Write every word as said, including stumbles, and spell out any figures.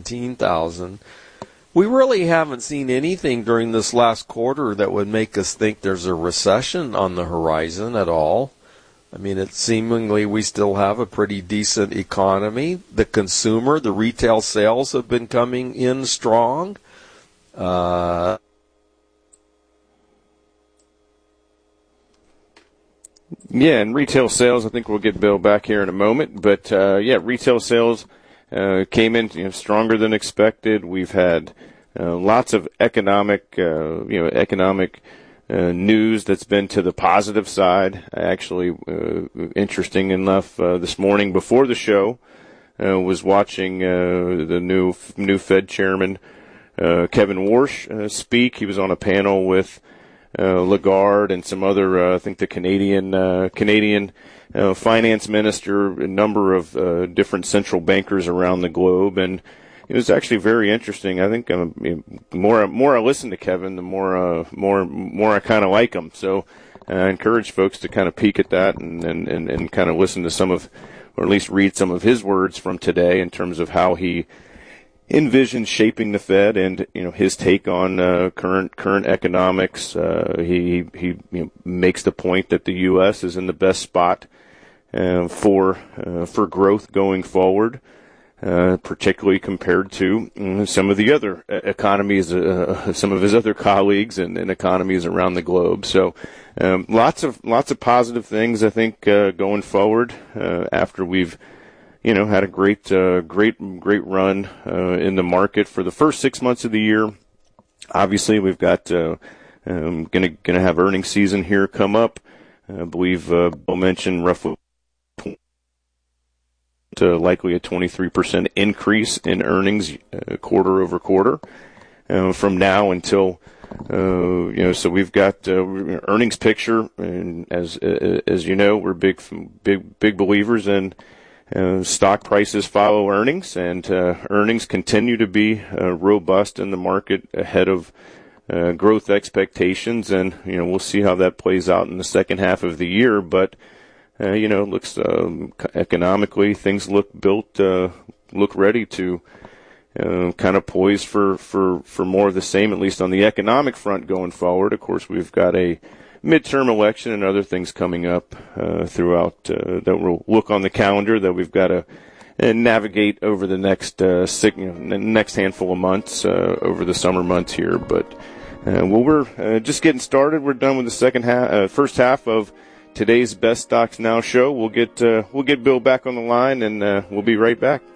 seventeen thousand. We really haven't seen anything during this last quarter that would make us think there's a recession on the horizon at all. I mean, it's seemingly we still have a pretty decent economy. The consumer, the retail sales have been coming in strong. Uh, yeah, and retail sales, I think we'll get Bill back here in a moment. But, uh, yeah, retail sales uh, came in you know, stronger than expected. We've had uh, lots of economic, uh, you know, economic uh, news that's been to the positive side. Actually, uh, interesting enough, uh, this morning before the show, uh, was watching uh, the new new Fed chairman, uh, Kevin Warsh, uh, speak. He was on a panel with Uh, Lagarde and some other, uh, I think the Canadian uh, Canadian uh, finance minister, a number of uh, different central bankers around the globe, and it was actually very interesting. I think um, more more I listen to Kevin, the more uh, more more I kind of like him. So uh, I encourage folks to kind of peek at that and and and, and kind of listen to some of, or at least read some of his words from today in terms of how he envisions shaping the Fed and, you know, his take on uh, current current economics. Uh, he he you know, makes the point that the U S is in the best spot uh, for uh, for growth going forward, uh, particularly compared to uh, some of the other economies, uh, some of his other colleagues and, and economies around the globe. So, um, lots of lots of positive things, I think, uh, going forward uh, after we've you know, had a great, uh, great, great run uh, in the market for the first six months of the year. Obviously, we've got uh, um, gonna gonna have earnings season here come up. I believe uh, Bill mentioned roughly to likely a twenty-three percent increase in earnings uh, quarter over quarter uh, from now until uh, you know. So we've got uh, earnings picture, and as uh, as you know, we're big, big, big believers in. Uh, stock prices follow earnings, and uh, earnings continue to be uh, robust in the market ahead of uh, growth expectations. And, you know, we'll see how that plays out in the second half of the year. But, uh, you know, it looks um, economically, things look built, uh, look ready to uh, kind of poised for, for, for more of the same, at least on the economic front going forward. Of course, we've got a midterm election and other things coming up uh, throughout uh, that we'll look on the calendar that we've got to uh, navigate over the next uh, six, you know, next handful of months uh, over the summer months here. But uh, well, we're uh, just getting started. We're done with the second half, uh, first half of today's Best Stocks Now show. We'll get uh, we'll get Bill back on the line, and uh, we'll be right back.